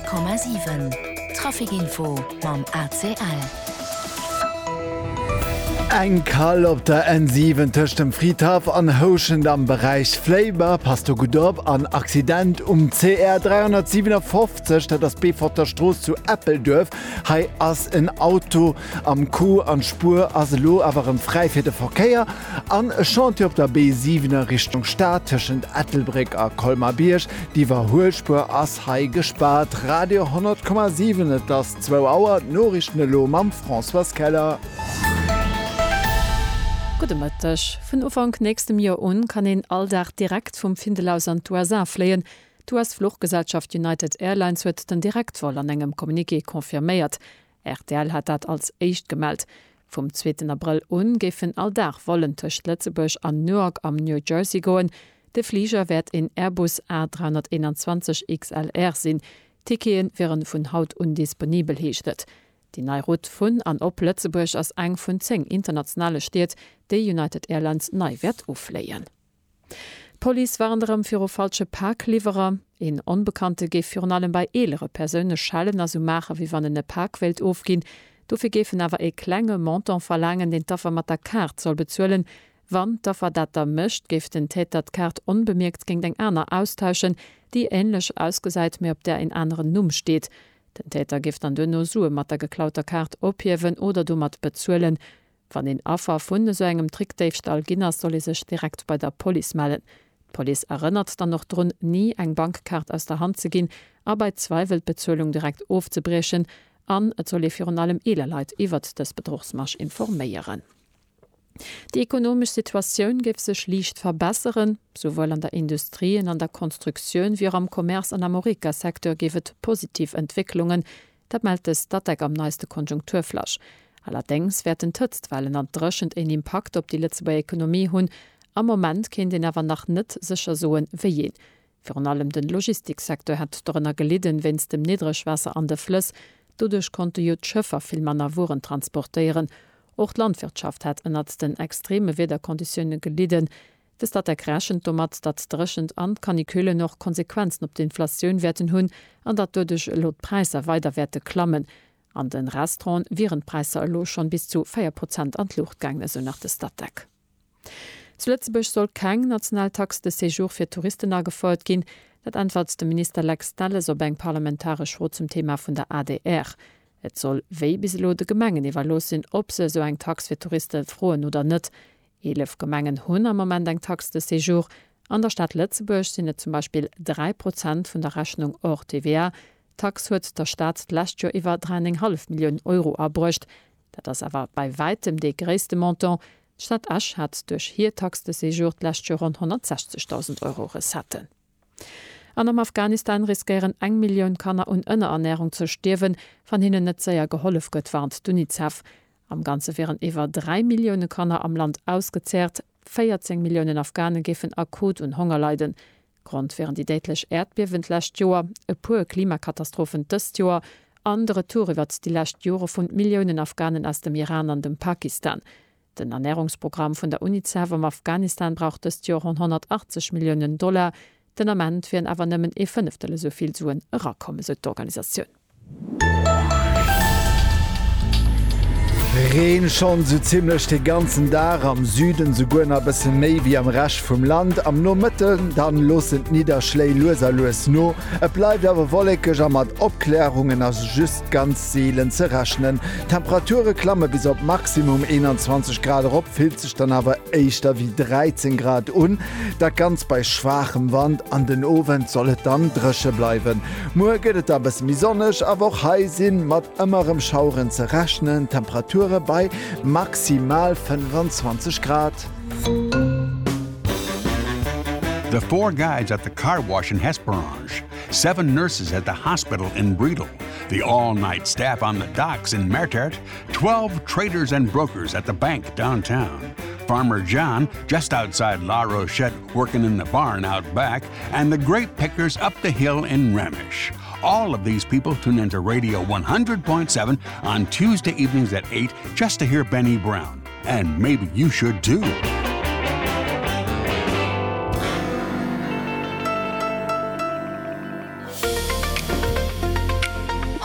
100,7 Trafikinfo mam ACL. Eng Kall op der N7 töcht dem Friedhof an Hoschen am Bereich Fleiber passt gut op an Accident CR 357, dat das Beforter Stroß zu Appeldorf hei ass ein Auto am Kuh an Spur as lo awer im freifirte Verkehr an Chantier op der B7er Richtung Stadt tschend Ettelbrick a Kolmarbiersch, die war Hohlspur ass hei gespart. Radio 100,7 das 2 Auer Norrichtene Lo am François Keller. Gutemmëttech. Vun Ufang nächstem Jahr kann en alldach direkt vum Findelaus an USA fleien. US Fluchgesellschaft United Airlines huet den Direktvoll an engem Kommuniqué konfirméiert. RTL hat dat als echt gemeldt. Vom 2. April géfen alldach wollen tëcht Letzebusch an Newark am New Jersey goen. De Flieger werd in Airbus A321 XLR sinn. Tikeen wären vun Haut undisponibel heechtet. Die Neirut vun an op Lëtzeburg ass eng vun 10 internationale Steet, déi United Airlines neiwert ofléien. Police warenderem fir o falsche Parkliverer, en Onbekannte géif fir allem bei elere Persöne schallen as Macher wie wann en Parkwelt ofginn, dofir géfen awer e klenge Monton verlangen, den Taffer mat der Kart soll bezuelen, wann Taffer dat der mëcht géif den Täter Kart unbemerkt gegen deng Äner austauschen, die ähnlich ausgeseit mé op der in anderen Numm steht. Den Täter gift an dënno Sue mat der geklauter Kart opjewen oder du mat bezuelen. Wann den Affer vun so engem Trickdiefstahl ginner soll sech direkt bei der Police melden. Police erinnert dann noch drun, nie eng Bankkart aus der Hand ze ginn, a bei Zweifelbezuelung direkt aufzubrechen, an et soll fir an allem Eleleit iwwer des Betrugsmarsch informéieren. Die ökonomische Situation gif sech liicht verbesseren, sowohl an der Industrie und an der Konstruktion wie am Kommerz- und Amerikasektor givet positiv Entwicklungen, dat meldt es Statek am neiste Konjunkturflasch. Allerdings werden Tëtztwellen an drschend en Impact op die letzte Ökonomie hunn, am Moment kind den awer nach net sicher soen wie jen. Für an allem den Logistiksektor hat drnner gelitten, wenns dem Niedrigwasser an de Flüss, dodurch konnte jo d'Schëffer viel manner Wuren transportieren. Auch die Landwirtschaft hat ënnert den extreme Wetterkonditionen gelitten. Das dat erkrächen tomat dat dreschend an Kaniküle noch Konsequenzen op die Inflation werden hunn, an dat dodech Lotpreise weiterwerte klammen. An den Restaurant wären Preise lo schon bis zu 4% an Luftgänge so nach der Stadtdeck. Zuletzt soll kein Nationaltax de Séjour für Touristen angefordert gehen. Dat antwortet der Minister Lex Dalles op eng parlamentarisch Rot zum Thema von der ADR. Et soll wéi biselo de Gemengen evaluos sinn, ob se so eng Tax fir Touristen froen oder net. 11 Gemengen hunn am moment eng Tax de Séjour. An der Stadt Lettzeburg sinnet zum Beispiel 3% vun der Rechnung hors TVA. Tax huet der Staat last Jahr iwwer 3,5 Millionen Euro abbrächt. Dat ass awer bei weitem de gréste Montant. Stadt Asch hat durch hier Tax de Séjour last Jahr rund 160.000 Euro resatten. An Afghanistan riskieren 1 Million Kanner und Ernährung zu sterben, von hinnen net sehr geholf gött warnt UNICEF. Am Ganze wären iwwer 3 Millionen Kanner am Land ausgezehrt, 14 Millionen Afghanen gefen akut und Hunger leiden. Grund wären die däitlech Erdbeben lächt Joer, e puer Klimakatastrophen dëst Joer, andere Touriwwert die lächt Jore vun Millionen Afghanen aus dem Iran an dem Pakistan. Den Ernährungsprogramm von der UNICEF am Afghanistan braucht es Jahr $180 Millionen. Den Amment fir awer nëmmen 5 soviel zuen rakomme se d'Organisation. Reen schon so ziemlich den ganzen Tag am Süden so gut ein bisschen mehr wie am Rest vom Land. Am Nordmitteln dann losen Niederschläge los no. Bleibt aber wolkig mit Abklärungen also just ganz Seelen zu rechnen. Temperaturen klammen bis auf Maximum 21 Grad ab, fühlt sich dann aber echter wie 13 Grad un. Da ganz bei schwachem Wind an den Ofen soll es dann drische bleiben. Morgen geht es ein bisschen sonnig, aber auch heiß sind mit immerem Schauren zu rechnen. Temperaturen bei maximal 25 Grad. The 4 guides at the car wash in Hesperange, 7 nurses at the hospital in Bredel, the all-night staff on the docks in Mertert, 12 traders and brokers at the bank downtown, Farmer John just outside La Rochette working in the barn out back, and the grape pickers up the hill in Remish. All of these people tune into Radio 100.7 on Tuesday evenings at 8 just to hear Benny Brown. And maybe you should too.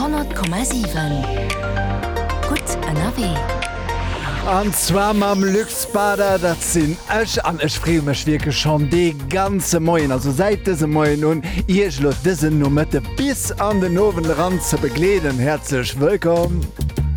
100,7. Gut an AW. Anzwa mam Lüxbader, dat sinn ech an ech fremech wieke schon de ganze Moien, also seit dese Moien nun Ihlot dëssen no Mëtte bis an den nowen Rand ze begleden. Herzlich willkommen.